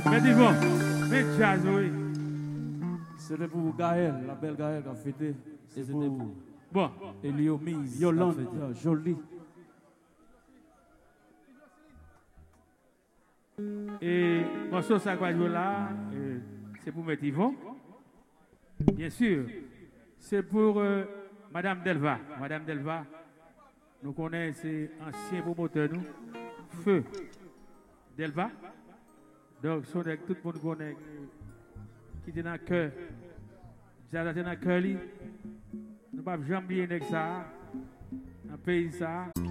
Mais dis-moi, mais jazz, oui. C'était pour Gaël, la belle Gaël qui a fêté. Et c'était pour Bon, Eliomise, Yolande, jolie. et morceau ça va jouer là, c'est pour mettre Yvon. Bien sûr, c'est pour Madame Delva. Madame Delva, nous connaissons, c'est ancien promoteur, nous. Feu Delva. Donc, tout le monde connaît qui est dans le cœur. Jazz est dans le cœur. Nous ne pouvons jamais oublier ça. Dans le pays, ça.